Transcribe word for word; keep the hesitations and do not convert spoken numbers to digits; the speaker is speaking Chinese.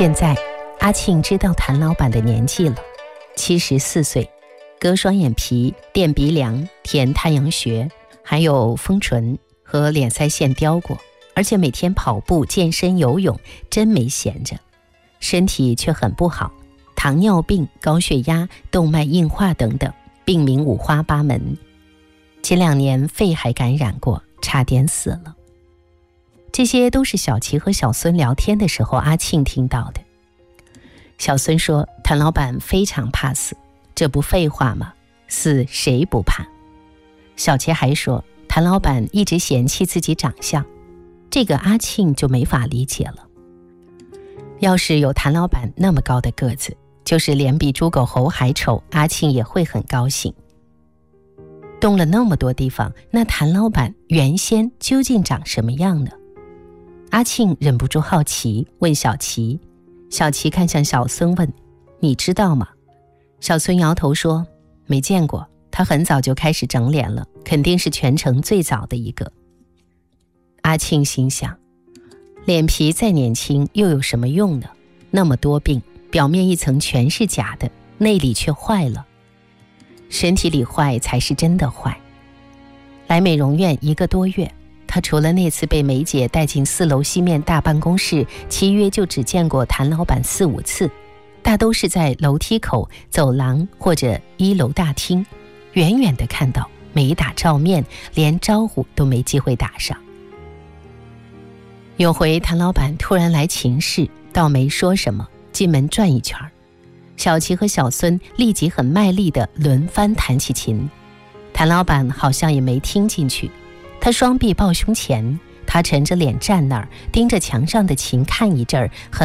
现在阿庆知道谭老板的年纪了，七十四岁，割双眼皮、垫鼻梁、填太阳穴，还有丰唇和脸腮线雕过，而且每天跑步、健身、游泳，真没闲着。身体却很不好，糖尿病、高血压、动脉硬化等等，病名五花八门。前两年肺还感染过，差点死了。这些都是小齐和小孙聊天的时候阿庆听到的。小孙说谭老板非常怕死，这不废话吗？死谁不怕？小齐还说谭老板一直嫌弃自己长相，这个阿庆就没法理解了。要是有谭老板那么高的个子，就是脸比猪狗猴还丑，阿庆也会很高兴。动了那么多地方，那谭老板原先究竟长什么样呢？阿庆忍不住好奇，问小齐。小齐看向小孙问：你知道吗？小孙摇头说没见过，他很早就开始整脸了，肯定是全城最早的一个。阿庆心想，脸皮再年轻又有什么用呢？那么多病，表面一层全是假的，内里却坏了。身体里坏才是真的坏。来美容院一个多月，他除了那次被梅姐带进四楼西面大办公室，其约就只见过谭老板四五次，大都是在楼梯口、走廊或者一楼大厅，远远地看到，没打照面，连招呼都没机会打上。有回谭老板突然来秦氏，倒没说什么，进门转一圈，小齐和小孙立即很卖力地轮番弹起琴，谭老板好像也没听进去，他双臂抱胸前，他沉着脸站那儿，盯着墙上的琴看一阵儿，很